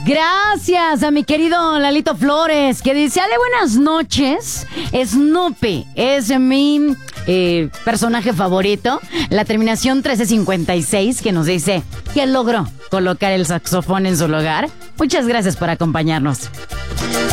Gracias a mi querido Lalito Flores, que dice, Ale, buenas noches. Snoopy es mi personaje favorito. La terminación 1356 que nos dice que logró colocar el saxofón en su lugar. Muchas gracias por acompañarnos.